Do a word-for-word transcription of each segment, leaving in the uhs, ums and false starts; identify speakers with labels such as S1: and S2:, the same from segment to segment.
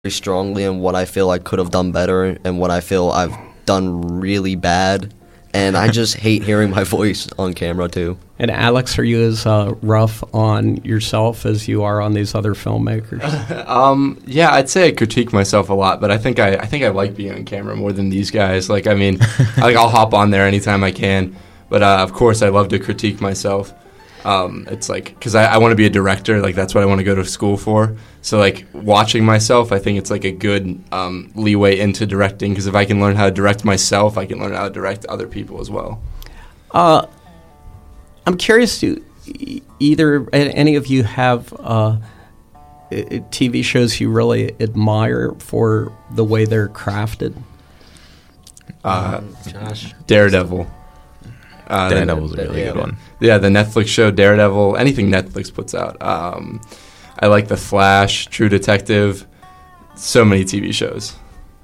S1: strongly in what I feel I could have done better and what I feel I've done really bad. And I just hate hearing my voice on camera, too.
S2: And Alex, are you as uh, rough on yourself as you are on these other filmmakers?
S3: um, yeah, I'd say I critique myself a lot, but I think I, I think I like being on camera more than these guys. Like, I mean, like I'll hop on there anytime I can, but uh, of course I love to critique myself. Um, it's like, because I, I want to be a director, like that's what I want to go to school for. So like watching myself, I think it's like a good um, leeway into directing, because if I can learn how to direct myself, I can learn how to direct other people as well.
S2: Uh, I'm curious, do e- either any of you have uh, T V shows you really admire for the way they're crafted?
S3: Uh,
S1: Um, Josh.
S3: Daredevil. Uh,
S4: Daredevil's
S3: the,
S4: a really
S3: yeah,
S4: good one.
S3: Yeah, the Netflix show Daredevil, anything Netflix puts out. Um, I like The Flash, True Detective, so many T V shows.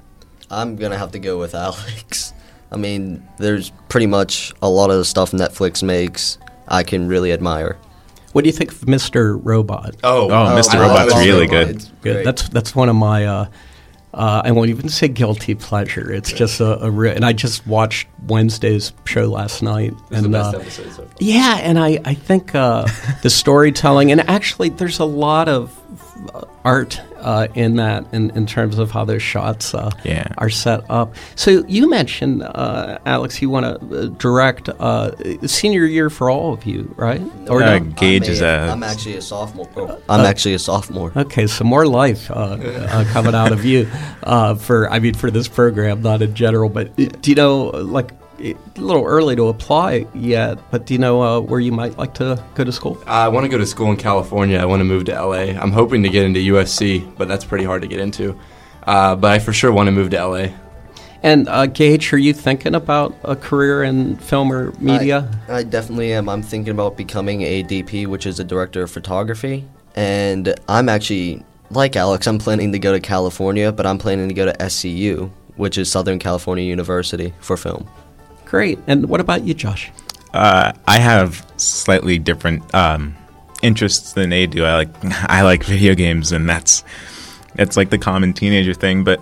S1: I'm going to have to go with Alex. I mean, there's pretty much a lot of the stuff Netflix makes I can really admire.
S2: What do you think of Mister Robot?
S3: Oh,
S4: Oh, Mister
S1: I
S4: Robot's
S1: love
S4: really
S1: Robot.
S4: good.
S1: It's
S2: Good.
S1: great.
S2: That's that's one of my. Uh, uh, I won't even say guilty pleasure. It's just a, a real. And I just watched Wednesday's show last night.
S3: It's
S2: and
S3: the best
S2: uh,
S3: episode so far.
S2: yeah, and I I think uh, the storytelling, and actually there's a lot of uh, art uh, in that in, in terms of how those shots uh,
S4: Yeah.
S2: are set up. So you mentioned, uh, Alex, you want to uh, direct uh, senior year for all of you, right? Or
S4: Uh,
S2: no?
S4: Gage
S1: I'm
S4: is
S1: a-
S4: a-
S1: I'm actually a sophomore. Oh, I'm actually a sophomore.
S2: Okay, so more life uh, uh, coming out of you uh, for, I mean, for this program, not in general. But uh, do you know, like, a little early to apply yet, but do you know uh, where you might like to go to school?
S3: I want to go to school in California. I want to move to L A. I'm hoping to get into U S C, but that's pretty hard to get into. Uh, but I for sure want to move to L A.
S2: And uh, Gage, are you thinking about a career in film or media?
S1: I, I definitely am. I'm thinking about becoming a D P, which is a director of photography. And I'm actually, like Alex, I'm planning to go to California, but I'm planning to go to S C U, which is Southern California University, for film.
S2: Great. And what about you, Josh?
S4: Uh, I have slightly different um, interests than they do. I like I like video games, and that's it's like the common teenager thing. But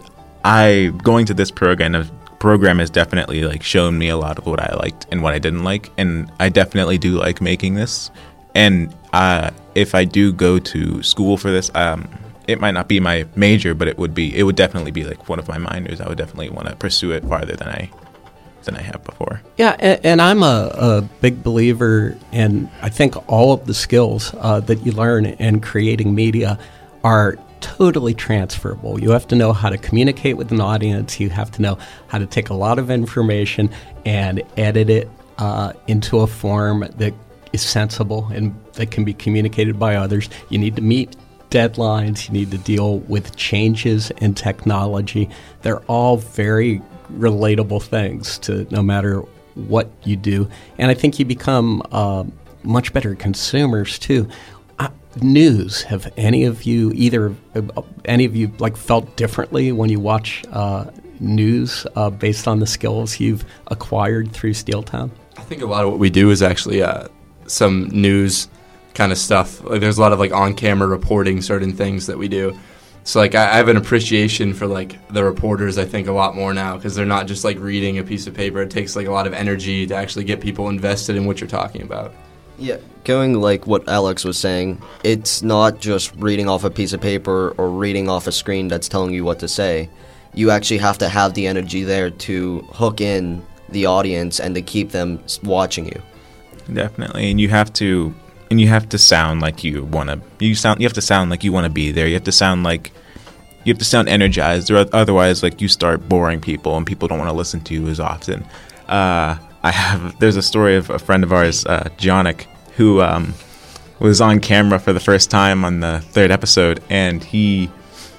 S4: I going to this program program has definitely like shown me a lot of what I liked and what I didn't like, and I definitely do like making this. And uh, if I do go to school for this, um, it might not be my major, but it would be it would definitely be like one of my minors. I would definitely want to pursue it farther than I. than I have before.
S2: Yeah, and, and I'm a, a big believer in, I think all of the skills uh, that you learn in creating media are totally transferable. You have to know how to communicate with an audience. You have to know how to take a lot of information and edit it uh, into a form that is sensible and that can be communicated by others. You need to meet deadlines. You need to deal with changes in technology. They're all very relatable things to no matter what you do, and I think you become uh, much better consumers too. Uh, news, have any of you either uh, any of you like felt differently when you watch uh, news uh, based on the skills you've acquired through Steeltown?
S3: I think a lot of what we do is actually uh, some news kind of stuff. Like there's a lot of like on-camera reporting certain things that we do. So like I, I have an appreciation for like the reporters, I think, a lot more now, because they're not just like reading a piece of paper. It takes like a lot of energy to actually get people invested in what you're talking about.
S1: Yeah, going like what Alex was saying, it's not just reading off a piece of paper or reading off a screen that's telling you what to say. You actually have to have the energy there to hook in the audience and to keep them s- watching you.
S4: Definitely, and you have to, and you have to sound like you want to. You sound. You have to sound like you want to be there. You have to sound like, you have to sound energized, or otherwise, like you start boring people, and people don't want to listen to you as often. Uh, I have. There's a story of a friend of ours, uh, Jonick, who um, was on camera for the first time on the third episode, and he.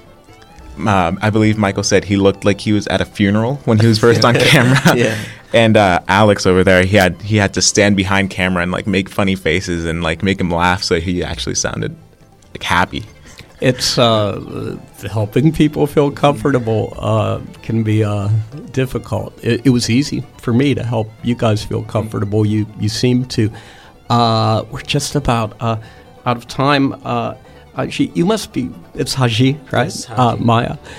S4: Um, I believe Michael said he looked like he was at a funeral when he was first on camera.
S1: Yeah.
S4: And uh, Alex over there, he had he had to stand behind camera and like make funny faces and like make him laugh, so he actually sounded like happy.
S2: It's uh, helping people feel comfortable uh, can be uh, difficult. It, it was easy for me to help you guys feel comfortable. You you seem to. Uh, we're just about uh, out of time. Uh, Haji, you must be, it's Haji, right?
S5: It's
S2: Uh,
S5: Haji.
S2: Maya.